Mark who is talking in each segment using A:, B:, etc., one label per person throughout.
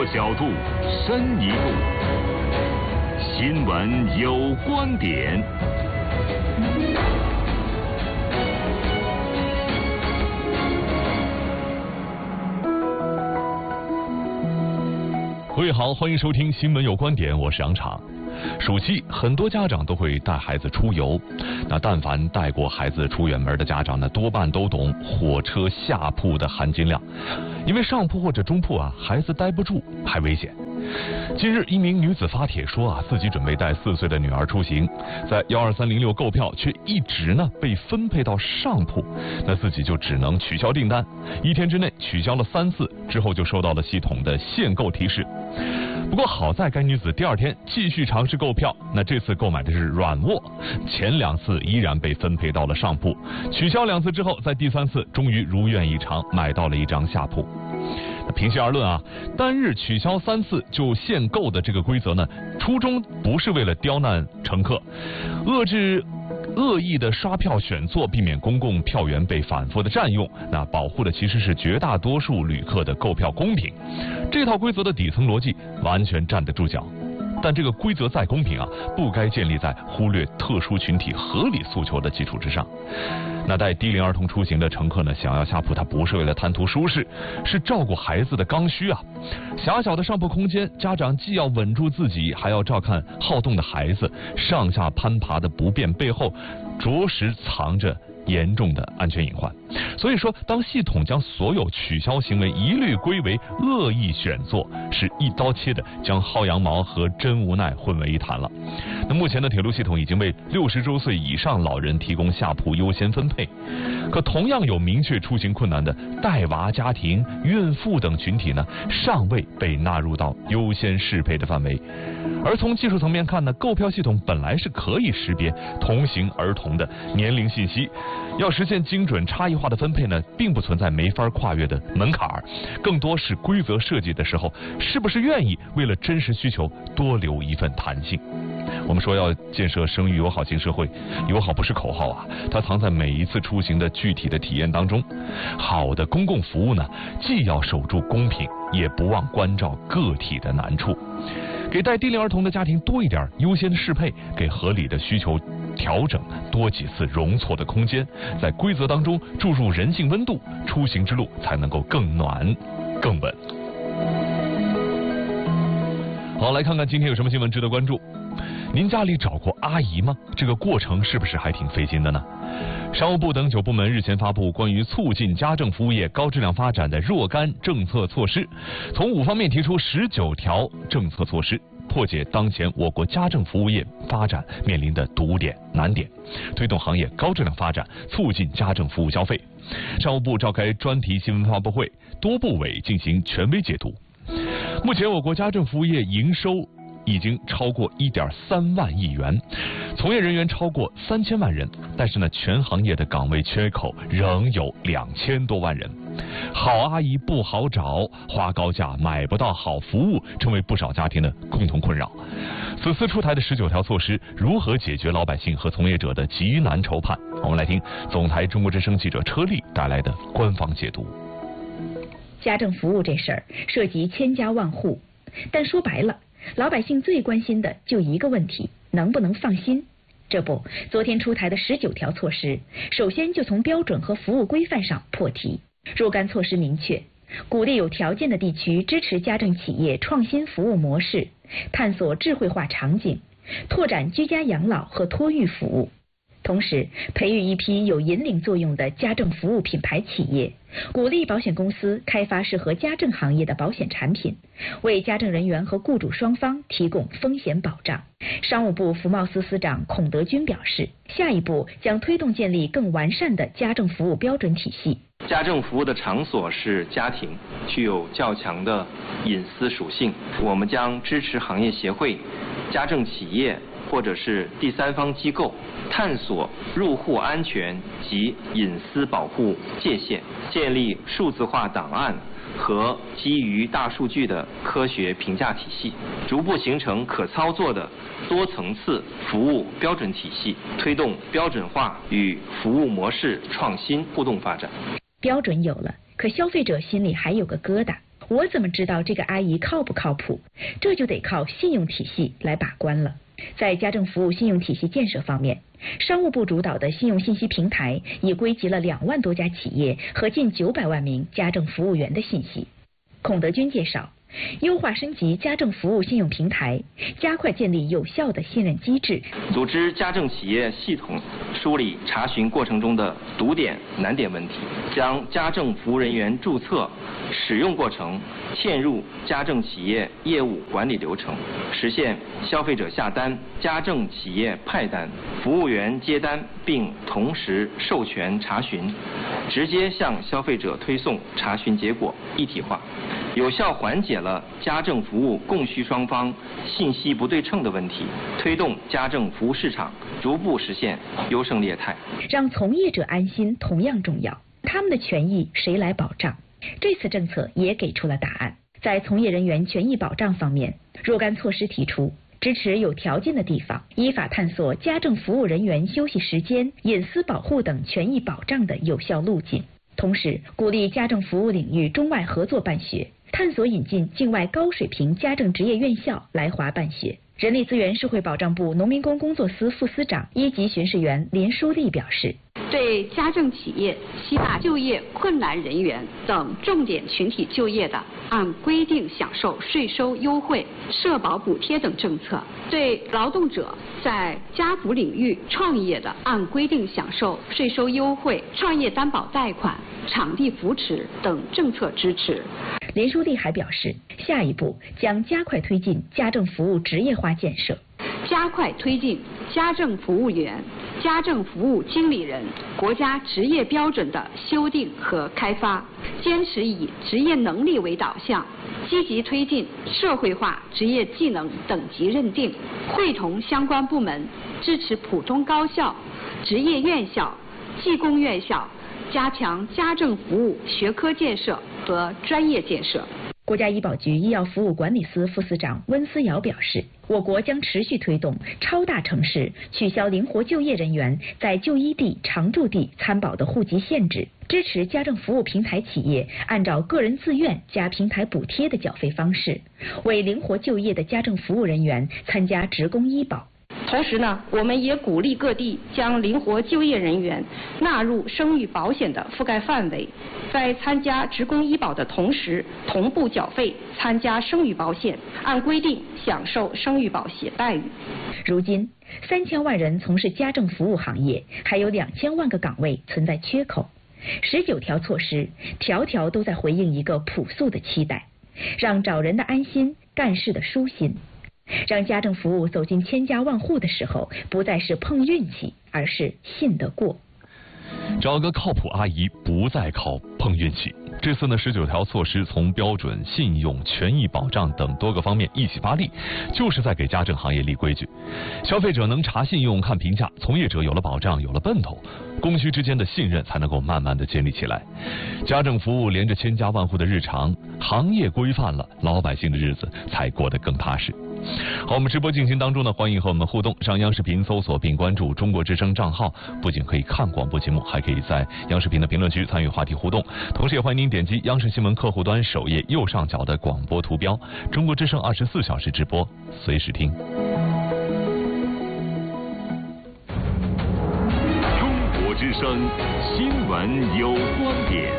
A: 角度，深一步，新闻有观点。各位好，欢迎收听新闻有观点，我是杨昶。暑期，很多家长都会带孩子出游。那但凡带过孩子出远门的家长呢，多半都懂火车下铺的含金量。因为上铺或者中铺孩子待不住，还危险。近日，一名女子发帖说自己准备带4岁的女儿出行，在12306购票，却一直被分配到上铺，那自己就只能取消订单。1天之内取消了3次，之后就收到了系统的限购提示。不过好在该女子第2天继续尝试购票，那这次购买的是软卧，前2次依然被分配到了上铺，取消2次之后，在第3次终于如愿以偿买到了一张下铺。平心而论单日取消3次就限购的这个规则呢，初衷不是为了刁难乘客，遏制恶意的刷票选错，避免公共票源被反复的占用，那保护的其实是绝大多数旅客的购票公平。这套规则的底层逻辑完全站得住脚。但这个规则再公平不该建立在忽略特殊群体合理诉求的基础之上。那带低龄儿童出行的乘客呢，想要下铺，他不是为了贪图舒适，是照顾孩子的刚需狭小的上铺空间，家长既要稳住自己，还要照看好动的孩子，上下攀爬的不便背后，着实藏着严重的安全隐患。所以说，当系统将所有取消行为一律归为恶意选错，是一刀切的将薅羊毛和真无奈混为一谈了。那目前的铁路系统已经为60周岁以上老人提供下铺优先分配，可同样有明确出行困难的带娃家庭、孕妇等群体呢，尚未被纳入到优先适配的范围。而从技术层面看呢，购票系统本来是可以识别同行儿童的年龄信息，要实现精准差异化的分配呢，并不存在没法跨越的门槛，更多是规则设计的时候，是不是愿意为了真实需求多留一份弹性。我们说要建设生育友好型社会，友好不是口号它藏在每一次出行的具体的体验当中。好的公共服务呢，既要守住公平，也不忘关照个体的难处。给带低龄儿童的家庭多一点优先的适配，给合理的需求调整多几次容错的空间，在规则当中注入人性温度，出行之路才能够更暖更稳。好，来看看今天有什么新闻值得关注。您家里找过阿姨吗？这个过程是不是还挺费劲的呢？商务部等9部门日前发布关于促进家政服务业高质量发展的若干政策措施，从5方面提出19条政策措施，破解当前我国家政服务业发展面临的堵点难点，推动行业高质量发展，促进家政服务消费。商务部召开专题新闻发布会，多部委进行权威解读。目前我国家政服务业营收已经超过1.3万亿元，从业人员超过3000万人，但是呢，全行业的岗位缺口仍有2000多万人。好阿姨不好找，花高价买不到好服务，成为不少家庭的共同困扰。此次出台的19条措施，如何解决老百姓和从业者的急难愁盼？我们来听总台中国之声记者车丽带来的官方解读。
B: 家政服务这事儿涉及千家万户，但说白了，老百姓最关心的就一个问题，能不能放心？这不，昨天出台的19条措施，首先就从标准和服务规范上破题。若干措施明确，鼓励有条件的地区支持家政企业创新服务模式，探索智慧化场景，拓展居家养老和托育服务。同时，培育一批有引领作用的家政服务品牌企业，鼓励保险公司开发适合家政行业的保险产品，为家政人员和雇主双方提供风险保障。商务部服贸司司长孔德军表示，下一步将推动建立更完善的家政服务标准体系。
C: 家政服务的场所是家庭，具有较强的隐私属性。我们将支持行业协会、家政企业或者是第三方机构探索入户安全及隐私保护界限，建立数字化档案和基于大数据的科学评价体系，逐步形成可操作的多层次服务标准体系，推动标准化与服务模式创新互动发展。
B: 标准有了，可消费者心里还有个疙瘩。 我怎么知道这个阿姨靠不靠谱？这就得靠信用体系来把关了。在家政服务信用体系建设方面，商务部主导的信用信息平台已归集了2万多家企业和近900万名家政服务员的信息。孔德军介绍，优化升级家政服务信用平台，加快建立有效的信任机制，
C: 组织家政企业系统梳理查询过程中的堵点、难点问题，将家政服务人员注册、使用过程嵌入家政企业业务管理流程，实现消费者下单、家政企业派单、服务员接单，并同时授权查询，直接向消费者推送查询结果一体化，有效缓解了家政服务供需双方信息不对称的问题，推动家政服务市场逐步实现优胜劣汰。
B: 让从业者安心同样重要，他们的权益谁来保障？这次政策也给出了答案。在从业人员权益保障方面，若干措施提出，支持有条件的地方依法探索家政服务人员休息时间、隐私保护等权益保障的有效路径，同时鼓励家政服务领域中外合作办学，探索引进境外高水平家政职业院校来华办学。人力资源社会保障部农民工工作司副司长、1级巡视员林淑丽表示，
D: 对家政企业吸纳就业困难人员等重点群体就业的，按规定享受税收优惠、社保补贴等政策；对劳动者在家族领域创业的，按规定享受税收优惠、创业担保贷款、场地扶持等政策支持。
B: 林淑丽还表示，下一步将加快推进家政服务职业化建设，
D: 加快推进家政服务员、家政服务经理人国家职业标准的修订和开发，坚持以职业能力为导向，积极推进社会化职业技能等级认定，会同相关部门支持普通高校、职业院校、技工院校加强家政服务学科建设和专业建设。
B: 国家医保局医药服务管理司副司长温思瑶表示，我国将持续推动超大城市取消灵活就业人员在就医地、常住地参保的户籍限制，支持家政服务平台企业按照个人自愿加平台补贴的缴费方式，为灵活就业的家政服务人员参加职工医保。
D: 同时呢，我们也鼓励各地将灵活就业人员纳入生育保险的覆盖范围，在参加职工医保的同时，同步缴费参加生育保险，按规定享受生育保险待遇。
B: 如今，3000万人从事家政服务行业，还有2000万个岗位存在缺口。19条措施，条条都在回应一个朴素的期待，让找人的安心，干事的舒心。让家政服务走进千家万户的时候，不再是碰运气，而是信得过。
A: 找个靠谱阿姨，不再靠碰运气。这次呢，19条措施从标准、信用、权益保障等多个方面一起发力，就是在给家政行业立规矩。消费者能查信用、看评价，从业者有了保障，有了奔头，供需之间的信任才能够慢慢的建立起来。家政服务连着千家万户的日常，行业规范了，老百姓的日子才过得更踏实。好，我们直播进行当中呢，欢迎和我们互动，上央视频搜索并关注中国之声账号，不仅可以看广播节目，还可以在央视频的评论区参与话题互动，同时也欢迎您点击央视新闻客户端首页右上角的广播图标，中国之声24小时直播，随时听。
E: 中国之声新闻有观点。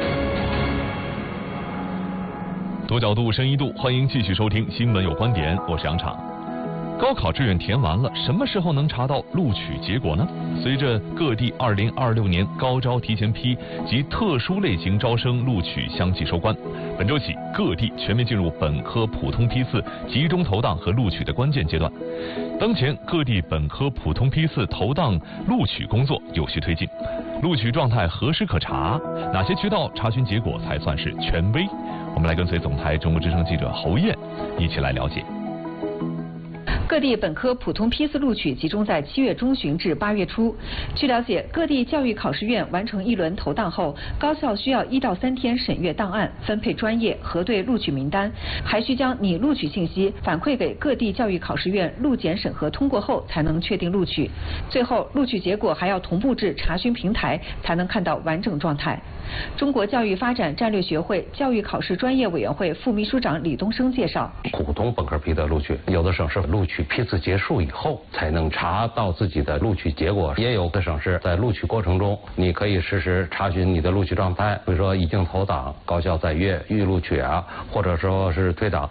A: 多角度、深一度，欢迎继续收听新闻有观点，我是杨昶。高考志愿填完了，什么时候能查到录取结果呢？随着各地2026年高招提前批及特殊类型招生录取相继收官，本周起各地全面进入本科普通批次集中投档和录取的关键阶段。当前各地本科普通批次投档录取工作有序推进，录取状态何时可查？哪些渠道查询结果才算是权威？我们来跟随总台中国之声记者侯燕一起来了解。
F: 各地本科普通批次录取集中在7月中旬至8月初。据了解，各地教育考试院完成一轮投档后，高校需要1到3天审阅档案、分配专业、核对录取名单，还需将拟录取信息反馈给各地教育考试院录检审核通过后，才能确定录取。最后，录取结果还要同步至查询平台，才能看到完整状态。 中国教育发展战略学会教育考试专业委员会副秘书长李东升介绍，
G: 普通本科批的录取，有的省是录取批次结束以后才能查到自己的录取结果，也有的省是在录取过程中，你可以实时查询你的录取状态，比如说已经投档、高校在阅、预录取啊，或者说是退档，